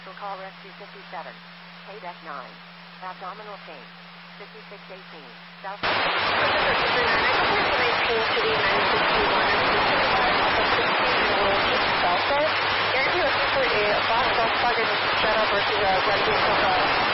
Special call rescue 57. KDEC 9. Abdominal pain. 5618. South. I to the 961 Guarantee looking for a Box Volkswagen Jetta versus a red vehicle.